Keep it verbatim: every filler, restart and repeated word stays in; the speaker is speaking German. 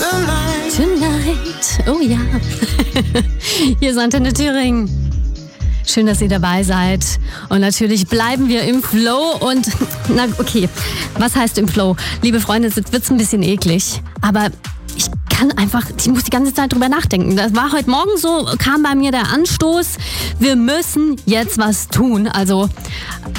Tonight, oh ja. Hier ist Antenne Thüringen. Schön, dass ihr dabei seid. Und natürlich bleiben wir im Flow. Und, na okay, was heißt im Flow? Liebe Freunde, es wird ein bisschen eklig. Aber ich kann einfach, ich muss die ganze Zeit drüber nachdenken. Das war heute Morgen so, kam bei mir der Anstoß, wir müssen jetzt was tun. Also